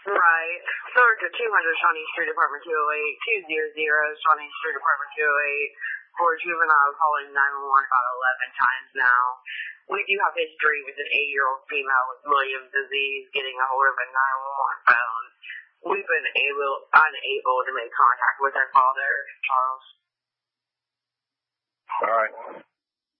Right. Sort to 200 Shawnee Street, Apartment 208, 200 Shawnee Street, Apartment 208, for juvenile calling 911 about 11 times now. We do have history with an 8-year-old female with Williams disease getting a hold of a 911 phone. We've been unable to make contact with her father, Charles. All right.